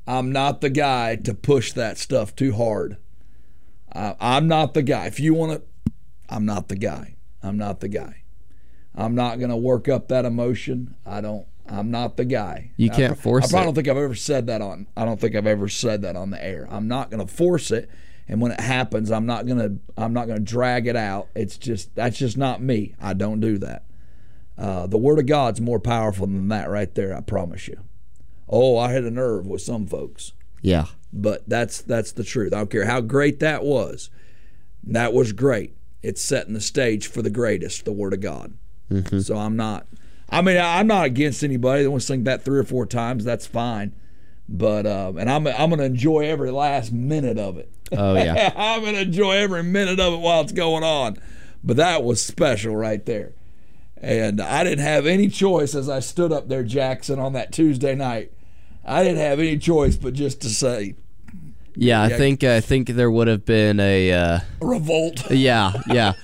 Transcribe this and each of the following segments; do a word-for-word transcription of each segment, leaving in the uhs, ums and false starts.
I'm not the guy to push that stuff too hard. Uh, I'm not the guy. If you want to, I'm not the guy. I'm not the guy. I'm not going to work up that emotion. I don't. I'm not the guy. You can't I, force I probably it. don't think I've ever said that on. I don't think I've ever said that on the air. I'm not going to force it, and when it happens, I'm not going to. I'm not going to drag it out. It's just that's just not me. I don't do that. Uh, the Word of God's more powerful than that, right there. I promise you. Oh, I hit a nerve with some folks. Yeah. But that's that's the truth. I don't care how great that was. That was great. It's setting the stage for the greatest, the Word of God. Mm-hmm. So I'm not. I mean, I'm not against anybody that wants to sing that three or four times. That's fine. But uh, and I'm I'm going to enjoy every last minute of it. Oh yeah. I'm going to enjoy every minute of it while it's going on. But that was special right there. And I didn't have any choice as I stood up there, Jackson, on that Tuesday night. I didn't have any choice but just to say. Yeah, I think I think there would have been a uh, revolt. Yeah, yeah.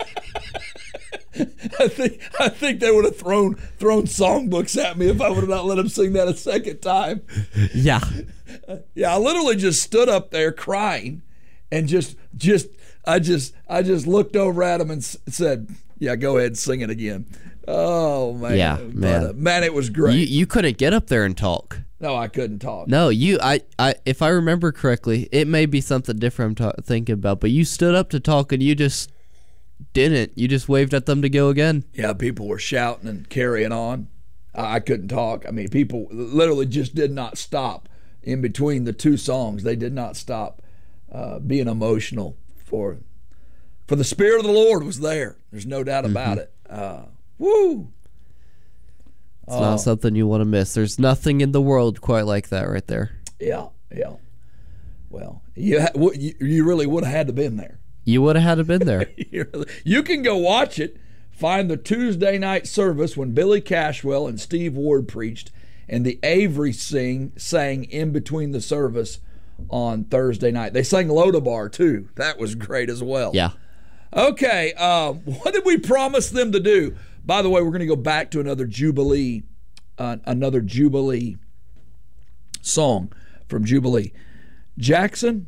I think I think they would have thrown thrown songbooks at me if I would have not let them sing that a second time. Yeah. Yeah, I literally just stood up there crying, and just just I just I just looked over at him and said, "Yeah, go ahead and sing it again." Oh man, yeah, man, but, uh, man, it was great. You, you couldn't get up there and talk. No, I couldn't talk. No, you, I, I, if I remember correctly, it may be something different I'm ta- thinking about, but you stood up to talk and you just didn't. You just waved at them to go again. Yeah, people were shouting and carrying on. I, I couldn't talk. I mean, people literally just did not stop in between the two songs. They did not stop uh, being emotional for for the Spirit of the Lord was there. There's no doubt about mm-hmm. it. Uh, woo! It's uh, not something you want to miss. There's nothing in the world quite like that right there. Yeah, yeah. Well, you ha- you, you really would have had to been there. You would have had to been there. You can go watch it. Find the Tuesday night service when Billy Cashwell and Steve Ward preached, and the Avery sing sang in between the service on Thursday night. They sang Lodabar too. That was great as well. Yeah. Okay, uh, what did we promise them to do? By the way, we're going to go back to another Jubilee, uh, another Jubilee song from Jubilee. Jackson,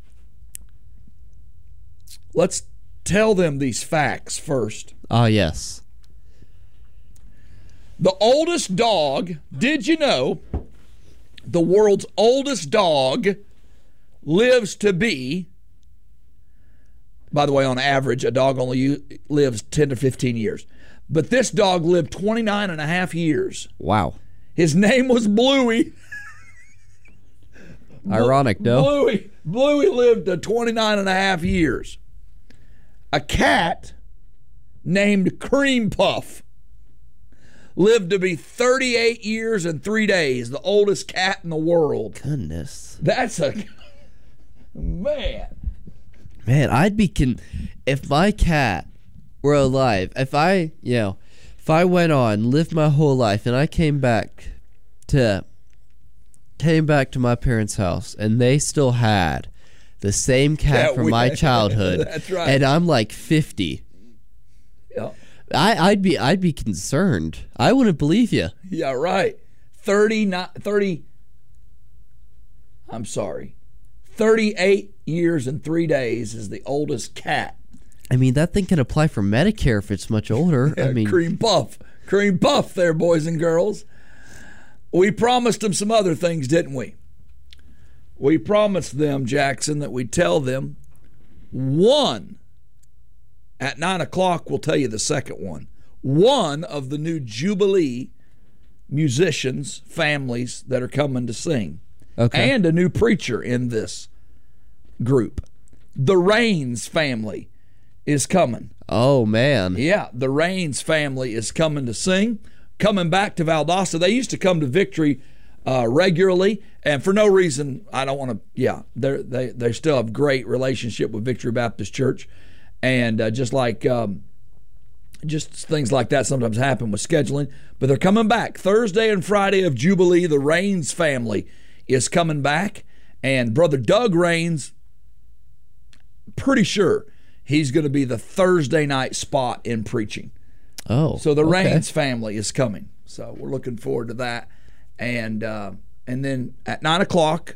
let's tell them these facts first. Ah, uh, yes. The oldest dog, did you know the world's oldest dog lives to be, by the way, on average, a dog only lives ten to fifteen years. But this dog lived twenty-nine and a half years. Wow. His name was Bluey. Ironic, no? Bluey. Bluey lived to twenty-nine and a half years. A cat named Cream Puff lived to be thirty-eight years and three days, the oldest cat in the world. Goodness. That's a... Man. Man, I'd be... Con- if my cat were alive, if I, you know, if I went on, lived my whole life, and I came back to... came back to my parents' house, and they still had the same cat Yeah, from we- my childhood. That's right. And I'm like fifty. Yeah. I, I'd be I'd be concerned. I wouldn't believe you. Yeah, right. thirty, thirty, I'm sorry. thirty-eight years and three days is the oldest cat. I mean, that thing can apply for Medicare if it's much older. Yeah, I mean, Cream Puff. Cream Puff there, boys and girls. We promised them some other things, didn't we? We promised them, Jackson, that we'd tell them one, at nine o'clock, we'll tell you the second one, one of the new Jubilee musicians, families that are coming to sing. Okay. And a new preacher in this group. The Rains family is coming. oh man. Yeah, the Rains family is coming to sing. Coming back to Valdosta. They used to come to Victory uh, regularly, and for no reason, I don't want to, yeah, they they still have great relationship with Victory Baptist Church, and uh, just like, um, just things like that sometimes happen with scheduling, but they're coming back. Thursday and Friday of Jubilee, the Rains family is coming back, and Brother Doug Rains, pretty sure he's going to be the Thursday night spot in preaching. Oh, So the okay. Rains family is coming. So we're looking forward to that. And uh, and then at nine o'clock,